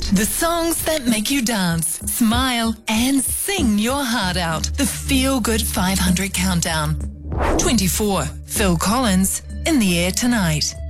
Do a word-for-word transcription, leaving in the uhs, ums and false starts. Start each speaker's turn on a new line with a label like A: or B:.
A: The songs that make you dance, smile, and sing your heart out. The Feel Good five hundred Countdown. twenty-four. Phil Collins, In the Air Tonight.